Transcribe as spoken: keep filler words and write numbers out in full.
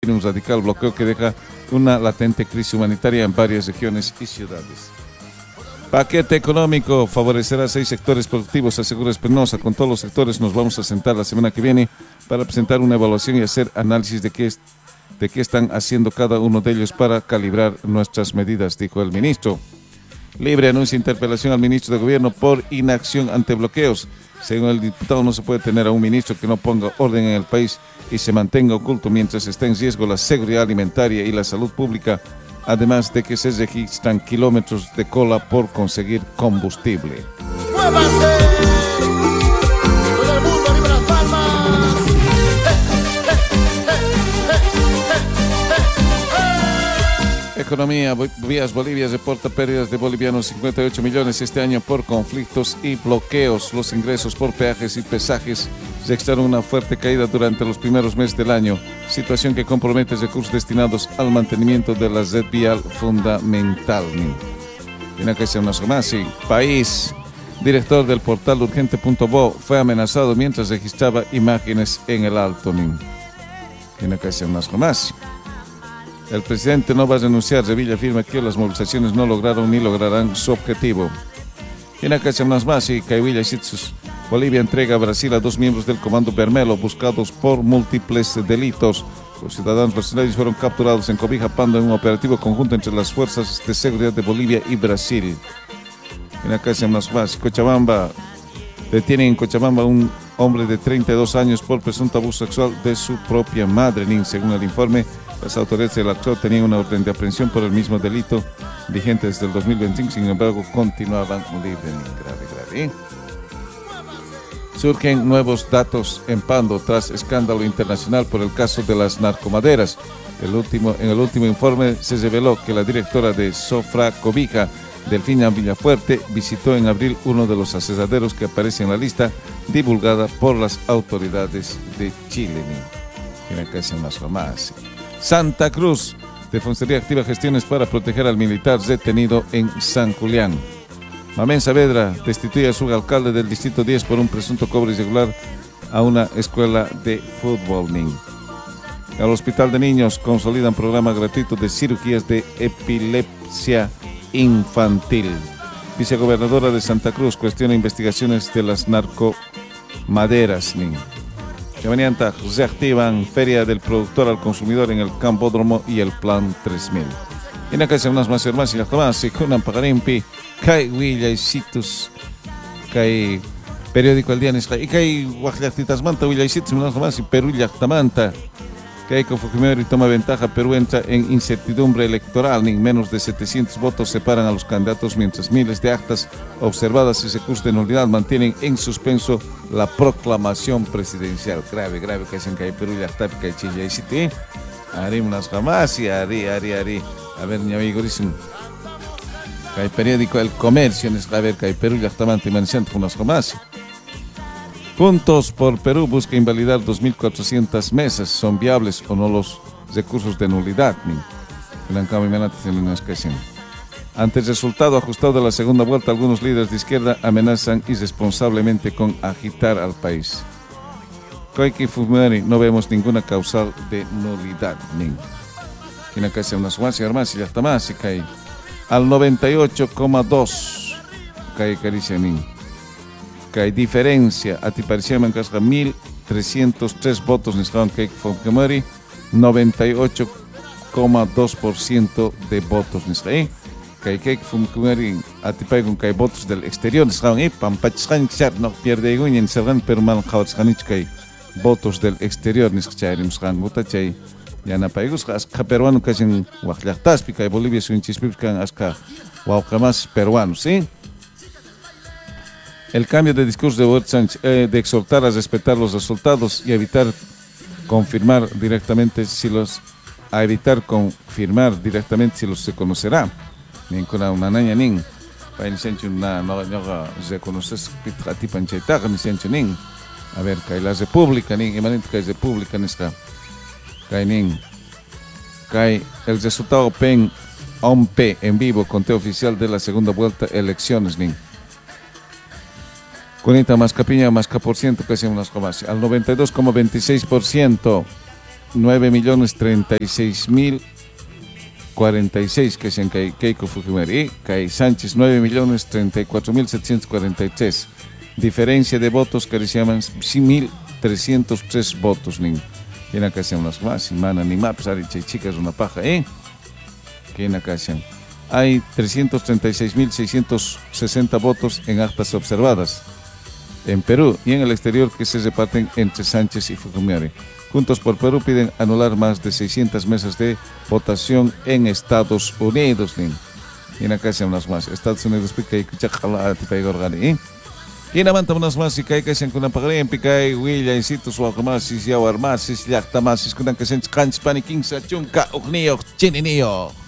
mantiene un radical bloqueo que deja una latente crisis humanitaria en varias regiones y ciudades. Paquete económico favorecerá seis sectores productivos, asegura Espinosa. Con todos los sectores nos vamos a sentar la semana que viene para presentar una evaluación y hacer análisis de qué, es, de qué están haciendo cada uno de ellos para calibrar nuestras medidas, dijo el ministro. Libre anuncia interpelación al ministro de Gobierno por inacción ante bloqueos. Según el diputado, no se puede tener a un ministro que no ponga orden en el país y se mantenga oculto mientras está en riesgo la seguridad alimentaria y la salud pública, además de que se registran kilómetros de cola por conseguir combustible. Economía, Vías Bolivia reporta pérdidas de bolivianos cincuenta y ocho millones este año por conflictos y bloqueos. Los ingresos por peajes y pesajes registraron una fuerte caída durante los primeros meses del año, situación que compromete recursos destinados al mantenimiento de la red vial fundamental. Tiene que ser unas más. País, director del portal urgente punto bo fue amenazado mientras registraba imágenes en el Alto. Tiene que ser unas más. El presidente no va a renunciar. Revilla afirma que las movilizaciones no lograron ni lograrán su objetivo. Tiene que ser unas más. Y Caivilla Sitsus. Bolivia entrega a Brasil a dos miembros del Comando Bermelo buscados por múltiples delitos. Los ciudadanos brasileños fueron capturados en Cobija Pando en un operativo conjunto entre las fuerzas de seguridad de Bolivia y Brasil. Tiene que ser unas más. Cochabamba. Detienen en Cochabamba un hombre de treinta y dos años por presunto abuso sexual de su propia madre. Según el informe, las autoridades del actor tenían una orden de aprehensión por el mismo delito vigente desde el dos mil veinticinco, sin embargo continuaban libres. Grave, grave. Surgen nuevos datos en Pando tras escándalo internacional por el caso de las narcomaderas. El último, en el último informe se reveló que la directora de Sofra Cobija, Delfina Villafuerte, visitó en abril uno de los asesaderos que aparece en la lista divulgada por las autoridades de Chile. Tiene que ser más o más. Santa Cruz, Defensoría activa gestiones para proteger al militar detenido en San Julián. Mamén Saavedra destituye a su alcalde del distrito diez por un presunto cobro irregular a una escuela de fútbol. Al Hospital de Niños consolidan programa gratuito de cirugías de epilepsia infantil. Vicegobernadora de Santa Cruz cuestiona investigaciones de las narcomaderas. Mañana se activan Feria del Productor al Consumidor en el Campódromo y el Plan tres mil. Y en acá se unas más hermanas y las tomás y con Amparimpi, Kai Willaisitus, Kai Periódico El Día y Kai Guajlactitas Manta, Willaisitus, unas más y Perú Yactamanta. Keiko Fujimori toma ventaja, Perú entra en incertidumbre electoral. Ni menos de setecientos votos separan a los candidatos, mientras miles de actas observadas y recursos de nulidad mantienen en suspenso la proclamación presidencial. Grave, grave que hacen que Perú ya está, que Chile y City. Haré unas jamás y haré, haré, haré. A ver, mi amigo, dicen que hay periódico El Comercio, a ver, que hay Perú ya está mantenimiento unas jamás. Juntos por Perú busca invalidar dos mil cuatrocientas mesas. ¿Son viables o no los recursos de nulidad? Ante el resultado ajustado de la segunda vuelta, algunos líderes de izquierda amenazan irresponsablemente con agitar al país. Koiki Fujimori, no vemos ninguna causal de nulidad. Tiene que ser una sumancia, hermanos, y ya está más. Al noventa y ocho coma dos. Cae caricia, que hay diferencia, a ti parecía que mil trescientos tres votos en Keiko Fujimori, noventa y ocho coma dos por ciento de votos en Israel. Que Keiko Fujimori, a ti parecía que hay votos del exterior en Israel, Pampachán, no pierde igual en Israel, pero man, que hay votos del exterior en Israel, en Israel, Butachay, ya no parecía que peruano que es en Huajlactas, que hay Bolivia, su hinchispip, que es que Huajlamas peruanos, ¿sí? El cambio de discurso de Hugo Sánchez, eh, de exhortar a respetar los resultados y evitar confirmar directamente si los a evitar confirmar directamente si los se conocerá. Ni con una niña nin, para iniciar una no no se conoce pitra tipo en Chaitaga ni siento nin. A ver, que la República nin, emanente que es República en esta, que nin, que el resultado pen O M P en vivo conteo oficial de la segunda vuelta elecciones nin. Conita más capiña más K por ciento que hacen unas comas al noventa y dos coma veintiséis por ciento nueve millones treinta y seis mil cuarenta y seis que sean Keiko Fujimori y Kai Sánchez nueve millones treinta y cuatro mil setecientos cuarenta y tres. Diferencia de votos que se llaman mil trescientos tres votos. Que en acá sean las más, mana ni más, chicas una paja, ¿eh? Que en acá sean. Hay trescientos treinta y seis mil seiscientos sesenta votos en actas observadas en Perú y en el exterior que se reparten entre Sánchez y Fujimori. Juntos por Perú piden anular más de seiscientas mesas de votación en Estados Unidos. Y en acá sean unas más. Estados Unidos pica y cuchacala tipa y gorgani. Y na manta unas más y cae que sean con una pagaría en pica y huilla y sitos o algo más y si agua más y si yacta más y con que se encanch paniquín sa chunca ugnio chininio.